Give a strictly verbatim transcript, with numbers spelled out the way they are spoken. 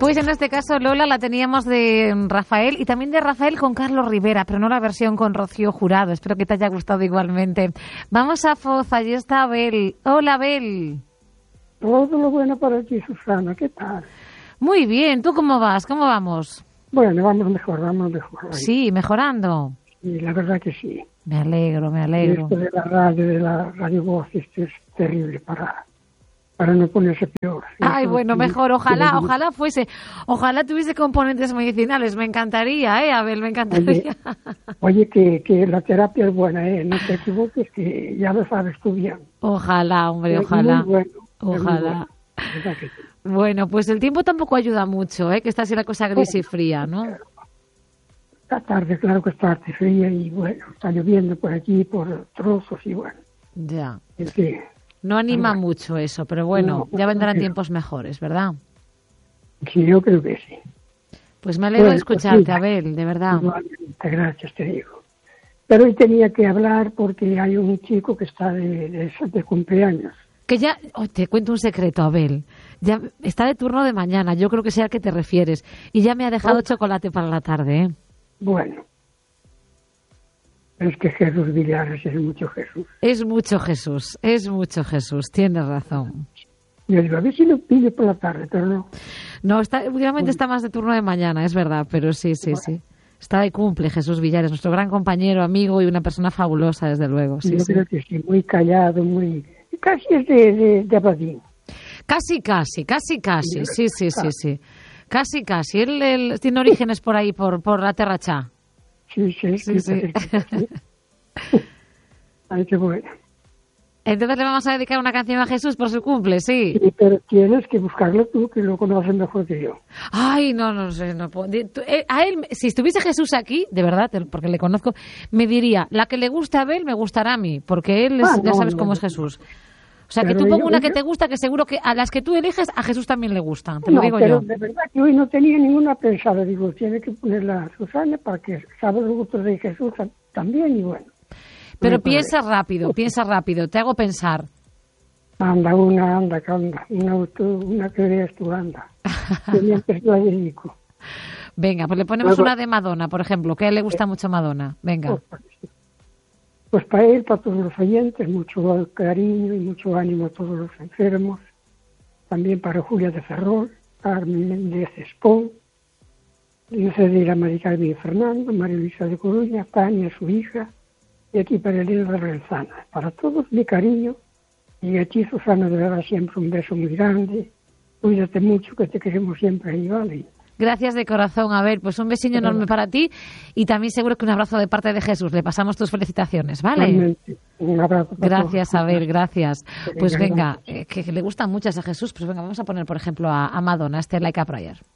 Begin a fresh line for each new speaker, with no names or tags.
Pues en este caso, Lola, la teníamos de Rafael y también de Rafael con Carlos Rivera, pero no la versión con Rocío Jurado. Espero que te haya gustado igualmente. Vamos a Foz, allí está Abel. Hola, Abel.
Todo lo bueno para ti, Susana. ¿Qué tal?
Muy bien. ¿Tú cómo vas? ¿Cómo vamos?
Bueno, vamos mejor, vamos mejor. Ahí.
Sí, mejorando.
Sí, la verdad que sí.
Me alegro, me alegro.
Y esto de la radio, de la radio voz, esto es terrible para... para no ponerse peor.
Ay,
Eso,
bueno,
sí,
mejor, ojalá,
sí,
ojalá fuese, ojalá tuviese componentes medicinales, me encantaría, ¿eh, Abel? Me encantaría.
Oye, oye que, que la terapia es buena, ¿eh? No te equivoques, que ya lo sabes tú bien.
Ojalá, hombre,
Es
ojalá,
muy bueno,
ojalá.
Muy bueno. Sí.
Bueno, pues el tiempo tampoco ayuda mucho, ¿eh? Que está así la cosa gris y fría, ¿no?
Esta tarde, claro que está tarde fría y bueno, está lloviendo por aquí, por trozos y bueno.
Ya.
Es que...
No anima mucho eso, pero bueno,
no,
ya vendrán
no,
tiempos mejores, ¿verdad?
Sí, yo creo que sí.
Pues me alegro
bueno,
de escucharte,
pues sí,
Abel, de verdad.
Igualmente, gracias, te digo. Pero hoy tenía que hablar porque hay un chico que está de, de, de cumpleaños.
Que ya, oh, te cuento un secreto, Abel. Ya está de turno de mañana, yo creo que sea al que te refieres. Y ya me ha dejado
Oh.
chocolate para la tarde, ¿eh?
Bueno. Es que Jesús Villares es mucho Jesús.
Es mucho Jesús, es mucho Jesús, tienes razón.
Yo digo, a ver si lo pide por la tarde, pero no.
No, está, últimamente está más de turno de mañana, es verdad, pero sí, sí, sí. Está de cumple Jesús Villares, nuestro gran compañero, amigo y una persona fabulosa, desde luego. Sí,
yo
sí.
creo que sí, muy callado, muy... Casi es de, de, de Abadín.
Casi, casi, casi, casi, sí, sí, sí, sí. Casi, casi. Él, él tiene orígenes por ahí, por, por la Terrachá.
Sí, sí,
Sí, sí.
sí. Ay, qué bueno.
Entonces le vamos a dedicar una canción a Jesús por su cumple, sí.
Sí, pero tienes que buscarlo tú, que lo conoces mejor que yo.
Ay, no, no sé, no puedo. Tú, eh, A él, si estuviese Jesús aquí, de verdad, porque le conozco, me diría, la que le gusta a Abel me gustará a mí, porque él es,
Ah,
ya
no,
sabes
no,
cómo
no.
es Jesús. O sea,
Pero
que tú pongo
yo-
una que
yo-
te gusta, que seguro que a las que tú eliges, a Jesús también le gustan, te lo
No,
digo
pero
yo.
de verdad que hoy no tenía ninguna pensada. Digo, tiene que ponerla a Susana para que sabe los gustos de Jesús tam- también y bueno.
Pero
no hay
piensa
problema.
rápido, piensa rápido, te hago pensar.
Anda, una, anda, que anda. Una, tú, una que veas tú, anda. Que mientras la dedico.
Venga, pues le ponemos
Luego-
una de Madonna, por ejemplo, que a él le gusta mucho Madonna. Venga.
Pues para él, para todos los oyentes, mucho cariño y mucho ánimo a todos los enfermos. También para Julia de Ferrol, Carmen Méndez Espón, Luisa de la María Carmen Fernando, María Luisa de Coruña, Tania, su hija, y aquí para Elena de Renzana. Para todos, mi cariño. Y a ti, Susana, de verdad, siempre un beso muy grande. Cuídate mucho, que te queremos siempre ahí, ¿vale?
Gracias de corazón, Abel. Pues un besillo enorme para ti y también seguro que un abrazo de parte de Jesús. Le pasamos tus felicitaciones, ¿vale?
Realmente, un abrazo para
Gracias,
todos.
Abel, gracias.
Venga,
Pues venga,
gracias.
eh, que, que le gustan muchas a Jesús, pues venga, vamos a poner, por ejemplo, a, a Madonna, este Like a Prayer.